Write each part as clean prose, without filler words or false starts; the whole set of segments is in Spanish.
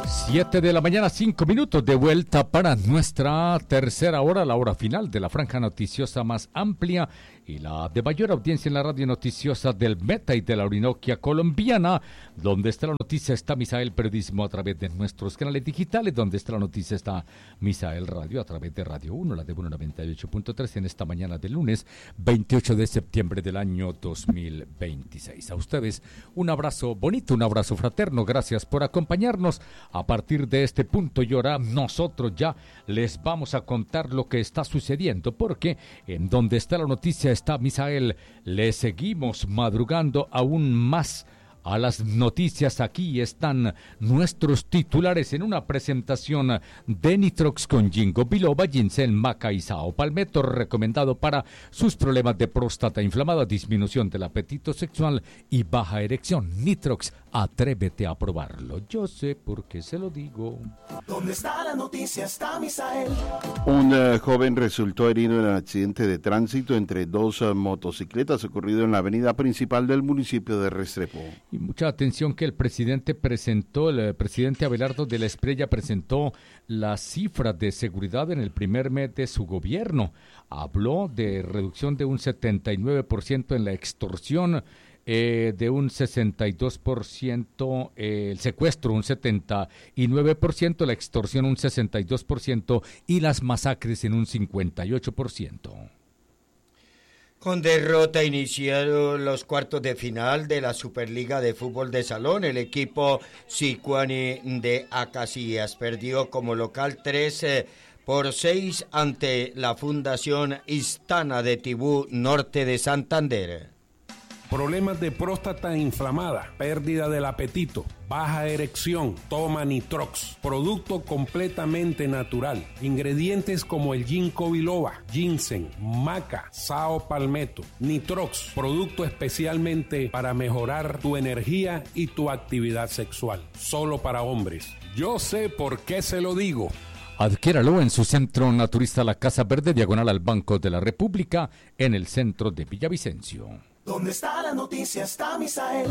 7 de la mañana, 5 minutos de vuelta para nuestra tercera hora, la hora final de la franja noticiosa más amplia y la de mayor audiencia en la radio noticiosa del Meta y de la Orinoquia colombiana. Donde está la noticia está Misael Periodismo a través de nuestros canales digitales. Donde está la noticia está Misael Radio a través de Radio 1, la de 198.3 en esta mañana de lunes 28 de septiembre del año 2026. A ustedes un abrazo bonito, un abrazo fraterno. Gracias por acompañarnos. A partir de este punto y hora, nosotros ya les vamos a contar lo que está sucediendo, porque en donde está la noticia está Misael, le seguimos madrugando aún más a las noticias. Aquí están nuestros titulares en una presentación de Nitrox con Ginkgo biloba, ginseng, maca y sao palmetto, recomendado para sus problemas de próstata inflamada, disminución del apetito sexual y baja erección. Nitrox, atrévete a probarlo. Yo sé por qué se lo digo. ¿Dónde está la noticia? Está Misael. Un joven resultó herido en un accidente de tránsito entre dos motocicletas ocurrido en la avenida principal del municipio de Restrepo. Y mucha atención que el presidente Abelardo de la Espriella presentó las cifras de seguridad en el primer mes de su gobierno. Habló de reducción de un 79% en la extorsión, de un 62%, el secuestro un 79%, la extorsión un 62% y las masacres en un 58%. Con derrota iniciaron los cuartos de final de la Superliga de Fútbol de Salón. El equipo Sicuani de Acacías perdió como local 3-6 ante la Fundación Istana de Tibú, norte de Santander. Problemas de próstata inflamada, pérdida del apetito, baja erección, toma Nitrox, producto completamente natural. Ingredientes como el Ginkgo biloba, ginseng, maca, sao palmetto. Nitrox, producto especialmente para mejorar tu energía y tu actividad sexual. Solo para hombres. Yo sé por qué se lo digo. Adquiéralo en su centro naturista La Casa Verde, diagonal al Banco de la República, en el centro de Villavicencio. ¿Dónde está la noticia? Está Misael.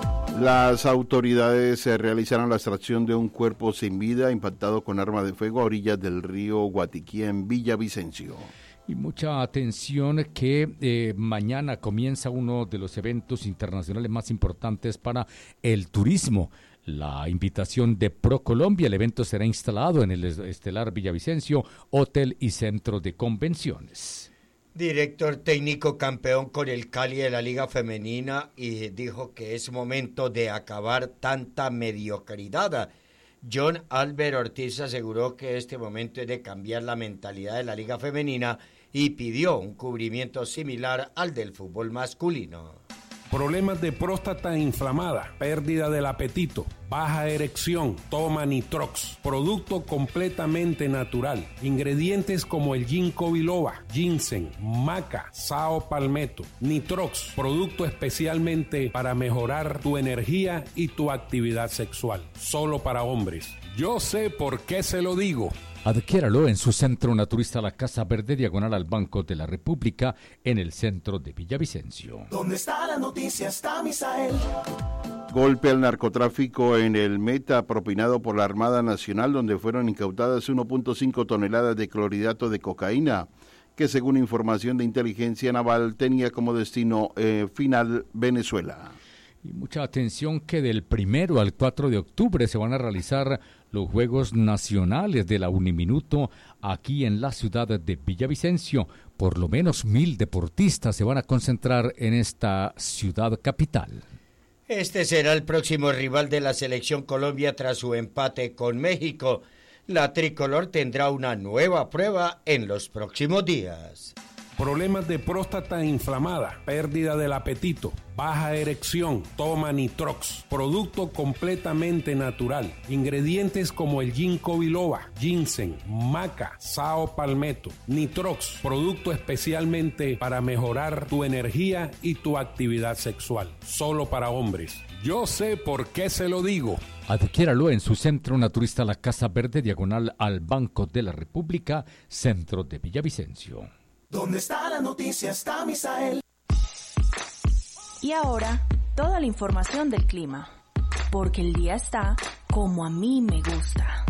Las autoridades realizaron la extracción de un cuerpo sin vida impactado con arma de fuego a orillas del río Guatiquí en Villavicencio. Y mucha atención que mañana comienza uno de los eventos internacionales más importantes para el turismo. La invitación de ProColombia. El evento será instalado en el estelar Villavicencio, hotel y centro de convenciones. Director técnico campeón con el Cali de la Liga Femenina y dijo que es momento de acabar tanta mediocridad. John Albert Ortiz aseguró que este momento es de cambiar la mentalidad de la Liga Femenina y pidió un cubrimiento similar al del fútbol masculino. Problemas de próstata inflamada, pérdida del apetito, baja erección, toma Nitrox, producto completamente natural. Ingredientes como el Ginkgo biloba, ginseng, maca, sao palmetto. Nitrox, producto especialmente para mejorar tu energía y tu actividad sexual. Solo para hombres. Yo sé por qué se lo digo. Adquiéralo en su centro naturista La Casa Verde, diagonal al Banco de la República, en el centro de Villavicencio. ¿Dónde está la noticia? Está Misael. Golpe al narcotráfico en el Meta propinado por la Armada Nacional, donde fueron incautadas 1.5 toneladas de clorhidrato de cocaína, que según información de inteligencia naval tenía como destino final Venezuela. Y mucha atención que del 1 al 4 de octubre se van a realizar los Juegos Nacionales de la Uniminuto aquí en la ciudad de Villavicencio. Por lo menos 1,000 deportistas se van a concentrar en esta ciudad capital. Este será el próximo rival de la Selección Colombia tras su empate con México. La tricolor tendrá una nueva prueba en los próximos días. Problemas de próstata inflamada, pérdida del apetito, baja erección, toma Nitrox, producto completamente natural. Ingredientes como el Ginkgo biloba, ginseng, maca, sao palmetto. Nitrox, producto especialmente para mejorar tu energía y tu actividad sexual. Solo para hombres. Yo sé por qué se lo digo. Adquiéralo en su centro naturista La Casa Verde, diagonal al Banco de la República, centro de Villavicencio. ¿Dónde está la noticia? Está Misael. Y ahora, toda la información del clima. Porque el día está como a mí me gusta.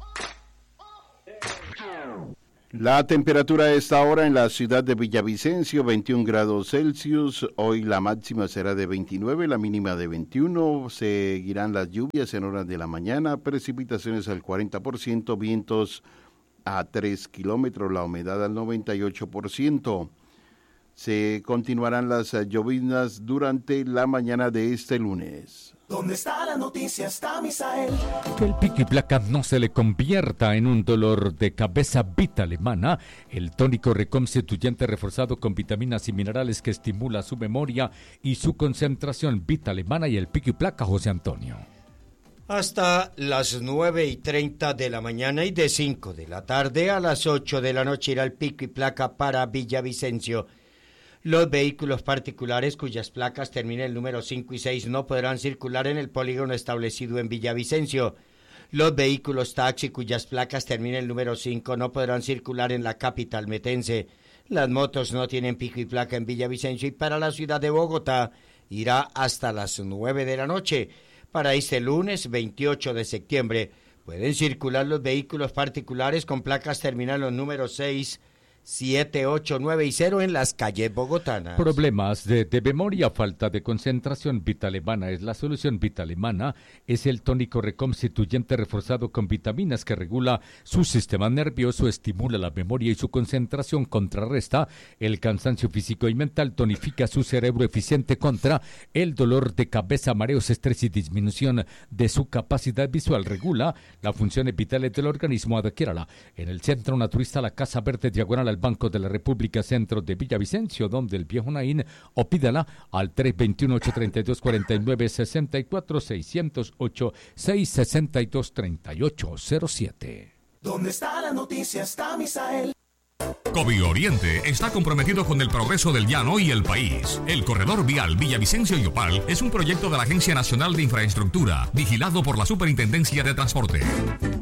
La temperatura a esta hora en la ciudad de Villavicencio, 21 grados Celsius. Hoy la máxima será de 29, la mínima de 21. Seguirán las lluvias en horas de la mañana, precipitaciones al 40%, vientos a 3 kilómetros, la humedad al 98%. Se continuarán las lloviznas durante la mañana de este lunes. ¿Dónde está la noticia? Está Misael. Que el pico y placa no se le convierta en un dolor de cabeza. Vita Alemana, el tónico reconstituyente reforzado con vitaminas y minerales que estimula su memoria y su concentración. Vita Alemana y el pico y placa, José Antonio. Hasta las 9:30 de la mañana y de 5 de la tarde a las 8 de la noche irá el pico y placa para Villavicencio. Los vehículos particulares cuyas placas terminen el número 5 y 6 no podrán circular en el polígono establecido en Villavicencio. Los vehículos taxi cuyas placas terminen el número 5 no podrán circular en la capital metense. Las motos no tienen pico y placa en Villavicencio y para la ciudad de Bogotá irá hasta las 9 de la noche. Para este lunes 28 de septiembre pueden circular los vehículos particulares con placas terminales los números 6, 7, 8, 9 y 0 en las calles bogotanas. Problemas de memoria, falta de concentración. Vita Alemana es la solución. Vita Alemana es el tónico reconstituyente reforzado con vitaminas que regula su sistema nervioso, estimula la memoria y su concentración, contrarresta el cansancio físico y mental, tonifica su cerebro eficiente contra el dolor de cabeza, mareos, estrés y disminución de su capacidad visual, regula las funciones vitales del organismo. Adquiérala en el Centro Naturista La Casa Verde, diagonal al Banco de la República, centro de Villavicencio, donde el viejo Naín, o pídala al 321-832-4964, 608-662-3807. ¿Dónde está la noticia? Está Misael. Covi Oriente está comprometido con el progreso del llano y el país. El corredor vial Villavicencio y Yopal es un proyecto de la Agencia Nacional de Infraestructura, vigilado por la Superintendencia de Transporte.